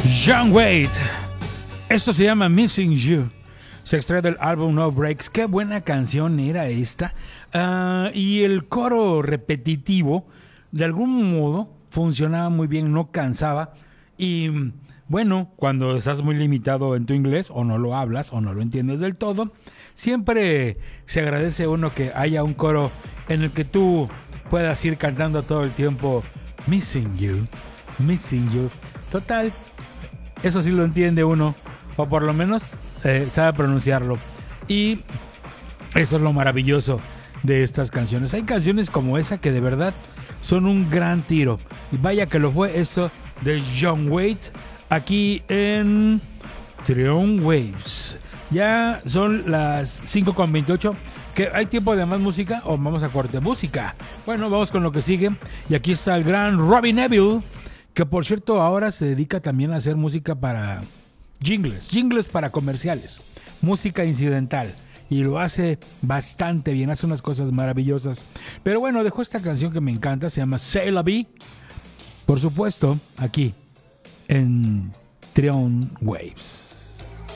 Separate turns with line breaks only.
John Waite. Esto se llama Missing You. Se extrae del álbum No Breaks. Qué buena canción era esta. Y el coro repetitivo, de algún modo, funcionaba muy bien, no cansaba. Y bueno, cuando estás muy limitado en tu inglés, o no lo hablas, o no lo entiendes del todo, siempre se agradece a uno que haya un coro en el que tú puedas ir cantando todo el tiempo Missing You, Missing You. Total, eso sí lo entiende uno, o por lo menos sabe pronunciarlo. Y eso es lo maravilloso de estas canciones. Hay canciones como esa que de verdad son un gran tiro. Y vaya que lo fue esto de John Waite aquí en Trion Waves. Ya son las 5:28. ¿Que hay tiempo de más música o vamos a corte? Música. Bueno, vamos con lo que sigue. Y aquí está el gran Robbie Neville, que por cierto ahora se dedica también a hacer música para jingles para comerciales, música incidental, y lo hace bastante bien, hace unas cosas maravillosas. Pero bueno, dejó esta canción que me encanta, se llama C'est la vie, por supuesto, aquí en Trion Waves.